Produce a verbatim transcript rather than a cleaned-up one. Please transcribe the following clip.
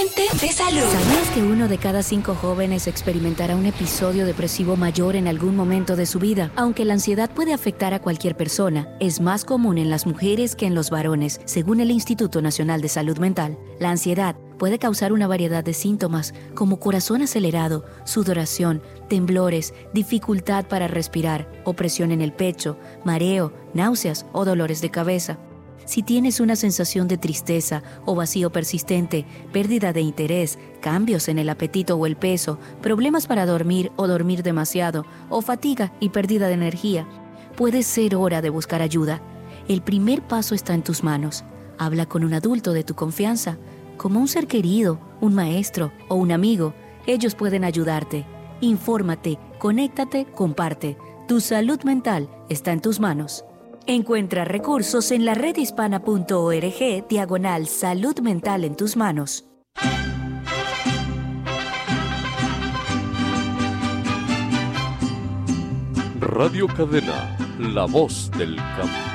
Fuente de salud. ¿Sabías que uno de cada cinco jóvenes experimentará un episodio depresivo mayor en algún momento de su vida? Aunque la ansiedad puede afectar a cualquier persona, es más común en las mujeres que en los varones, según el Instituto Nacional de Salud Mental. La ansiedad puede causar una variedad de síntomas, como corazón acelerado, sudoración, temblores, dificultad para respirar, opresión en el pecho, mareo, náuseas o dolores de cabeza. Si tienes una sensación de tristeza o vacío persistente, pérdida de interés, cambios en el apetito o el peso, problemas para dormir o dormir demasiado, o fatiga y pérdida de energía, puede ser hora de buscar ayuda. El primer paso está en tus manos. Habla con un adulto de tu confianza, como un ser querido, un maestro o un amigo. Ellos pueden ayudarte. Infórmate, conéctate, comparte. Tu salud mental está en tus manos. Encuentra recursos en la redhispana punto org diagonal salud mental en tus manos. Radio Cadena, la voz del campo.